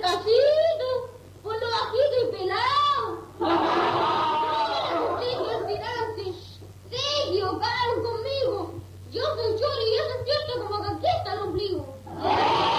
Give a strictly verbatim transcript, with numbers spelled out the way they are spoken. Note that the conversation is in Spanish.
Tacito, por lo bajito y pelado. Sergio, Sergio, se equivocaron conmigo. Yo soy Chori